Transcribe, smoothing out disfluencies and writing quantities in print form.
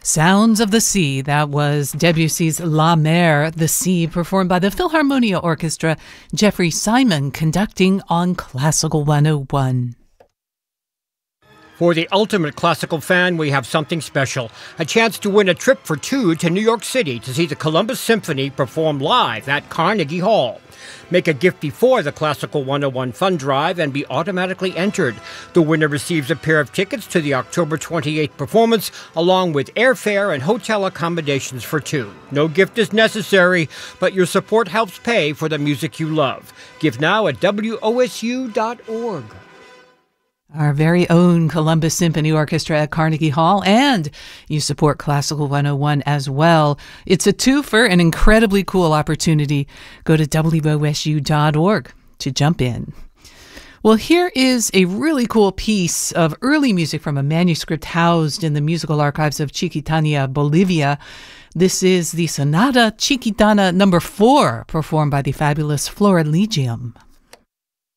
Sounds of the Sea. That was Debussy's La Mer, the Sea, performed by the Philharmonia Orchestra, Jeffrey Simon conducting on Classical 101. For the ultimate classical fan, we have something special. A chance to win a trip for two to New York City to see the Columbus Symphony perform live at Carnegie Hall. Make a gift before the Classical 101 Fund Drive and be automatically entered. The winner receives a pair of tickets to the October 28th performance, along with airfare and hotel accommodations for two. No gift is necessary, but your support helps pay for the music you love. Give now at wosu.org. Our very own Columbus Symphony Orchestra at Carnegie Hall, and you support Classical 101 as well. It's a twofer, an incredibly cool opportunity. Go to wosu.org to jump in. Well, here is a really cool piece of early music from a manuscript housed in the musical archives of Chiquitania, Bolivia. This is the Sonata Chiquitana No. 4, performed by the fabulous Florilegium.